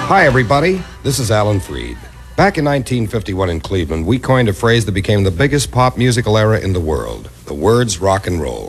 Hi, everybody. This is Alan Freed. Back in 1951 in Cleveland, we coined a phrase that became the biggest pop musical era in the world. The words rock and roll.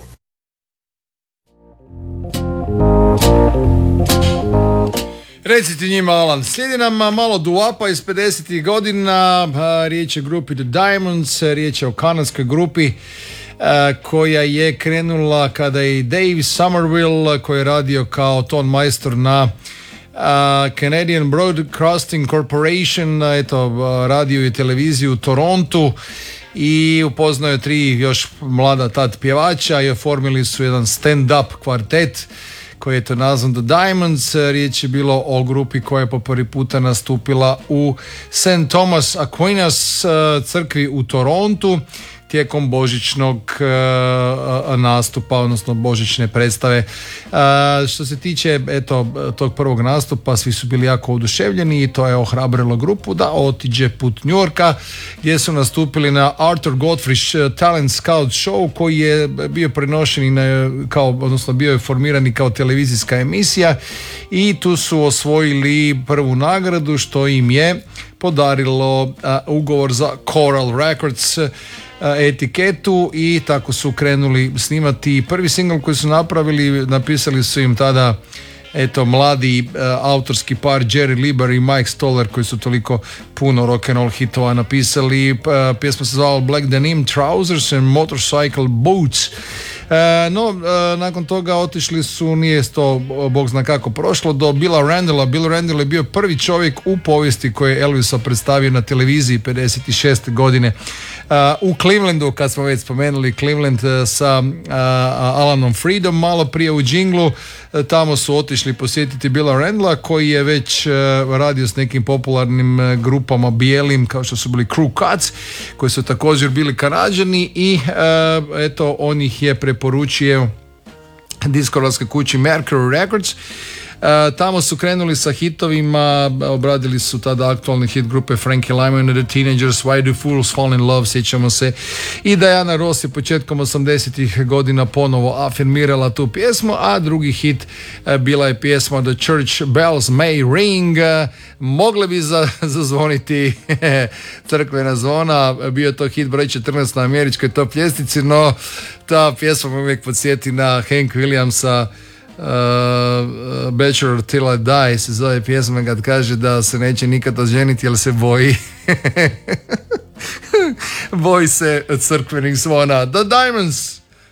Recite njima, Alan. Slijedi nam malo doo-wapa iz 50. godina. Riječ je o grupi The Diamonds, riječ je o kanadskoj grupi koja je krenula kada je Dave Somerville, koji je radio kao ton majstor na Canadian Broadcasting Corporation, radio i televiziju u Torontu, i upoznao je 3 još mlada tad pjevača i oformili su jedan stand-up kvartet koji je to nazvan The Diamonds. Riječ je bilo o grupi koja je po prvi puta nastupila u St. Thomas Aquinas crkvi u Torontu tijekom božićnog nastupa, odnosno božićne predstave. Što se tiče tog prvog nastupa, svi su bili jako oduševljeni i to je ohrabrilo grupu da otiđe put New Yorka, gdje su nastupili na Arthur Godfrey Talent Scout Show, koji je bio prenošen odnosno bio je formirani kao televizijska emisija, i tu su osvojili prvu nagradu, što im je podarilo ugovor za Coral Records etiketu, i tako su krenuli snimati. Prvi singl koji su napisali su im tada mladi autorski par Jerry Lieber i Mike Stoller, koji su toliko puno rock'n'roll hitova napisali. Pjesma se zvala Black Denim Trousers and Motorcycle Boots. Nakon toga otišli su, nije to bog zna kako prošlo, do Billa Randalla. Bill Randall je bio prvi čovjek u povijesti koji je Elvisa predstavio na televiziji 56. godine u Clevelandu, kad smo već spomenuli Cleveland, sa Alanom Freedom malo prije u džinglu. Tamo su otišli posjetiti Billa Randalla, koji je već radio s nekim popularnim grupama bijelim, kao što su bili Crew Cuts, koji su također bili Kanađani, i on ih je preporučio diskografskoj kući Mercury Records. Tamo su krenuli sa hitovima, obradili su tada aktualni hit grupe Frankie Lymon and the Teenagers, Why Do Fools Fall in Love, sjećamo se, i Diana Ross je početkom 80-ih godina ponovo afirmirala tu pjesmu, a drugi hit bila je pjesma The Church Bells May Ring. Mogle bi zazvoniti crkvena zvona, bio to hit broj 14 na američkoj top ljestvici, no ta pjesma me uvijek podsjeti na Hank Williamsa, Bachelor Till I Die se zove pjesma, kad kaže da se neće nikad oženiti jer se boji boji se crkvenih zvona. The Diamonds.